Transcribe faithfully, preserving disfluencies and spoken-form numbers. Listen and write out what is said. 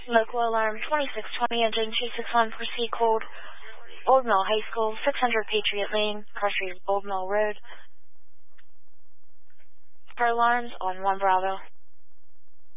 Local alarm twenty-six twenty, engine two six one, proceed code Old Mill High School, six hundred Patriot Lane, Cross Street, Old Mill Road. For alarms on one Bravo.